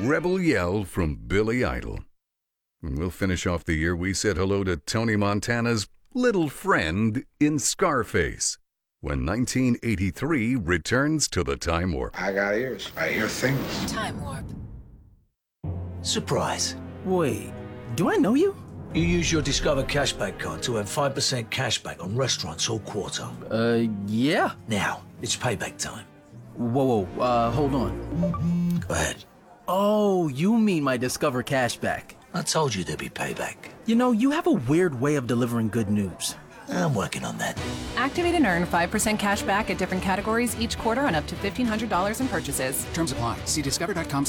Rebel Yell from Billy Idol. And we'll finish off the year. We said hello to Tony Montana's little friend in Scarface, when 1983 returns to the Time Warp. I got ears. I hear things. Time Warp. Surprise. Wait, do I know you? You use your Discover cashback card to earn 5% cashback on restaurants all quarter. Yeah. Now, it's payback time. Whoa, hold on. Go ahead. Oh, you mean my Discover cashback. I told you there'd be payback. You know, you have a weird way of delivering good news. I'm working on that. Activate and earn 5% cash back at different categories each quarter on up to $1,500 in purchases. Terms apply. See discover.com